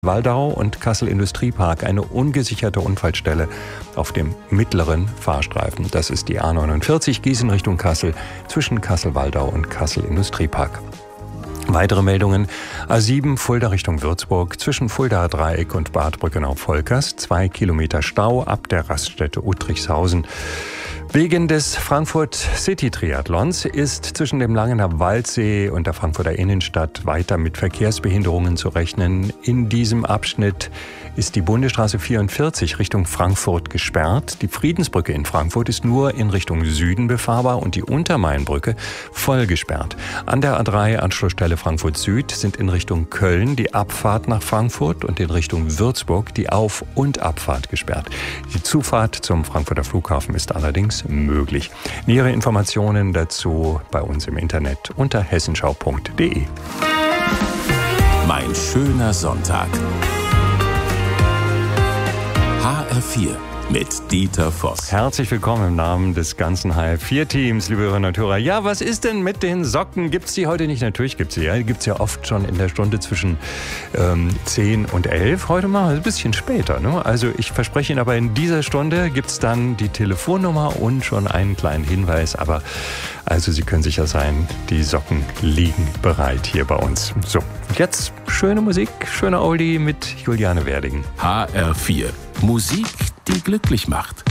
Waldau und Kassel Industriepark eine ungesicherte Unfallstelle auf dem mittleren Fahrstreifen. Das ist die A49 Gießen Richtung Kassel zwischen Kassel-Waldau und Kassel Industriepark. Weitere Meldungen: A7 Fulda Richtung Würzburg zwischen Fuldaer Dreieck und Bad Brückenau-Volkers 2 Kilometer Stau ab der Raststätte Uttrichshausen. Wegen des Frankfurt City Triathlons ist zwischen dem Langener Waldsee und der Frankfurter Innenstadt weiter mit Verkehrsbehinderungen zu rechnen. In diesem Abschnitt ist die Bundesstraße 44 Richtung Frankfurt gesperrt. Die Friedensbrücke in Frankfurt ist nur in Richtung Süden befahrbar und die Untermainbrücke voll gesperrt. An der A3 Anschlussstelle Frankfurt Süd sind in Richtung Köln die Abfahrt nach Frankfurt und in Richtung Würzburg die Auf- und Abfahrt gesperrt. Die Zufahrt zum Frankfurter Flughafen ist allerdings möglich. Nähere Informationen dazu bei uns im Internet unter hessenschau.de. Mein schöner Sonntag. HR4 mit Dieter Voss. Herzlich willkommen im Namen des ganzen HR4-Teams, liebe Hörerinnen und Hörer. Ja, was ist denn mit den Socken? Gibt's die heute nicht? Natürlich gibt's sie. Ja. Die gibt's ja oft schon in der Stunde zwischen 10 und 11. Heute machen wir ein bisschen später. Ne? Also ich verspreche Ihnen aber, in dieser Stunde gibt's dann die Telefonnummer und schon einen kleinen Hinweis. Aber also Sie können sicher sein, die Socken liegen bereit hier bei uns. So, jetzt schöne Musik, schöner Oldie mit Juliane Werding. HR4. Musik, die glücklich macht.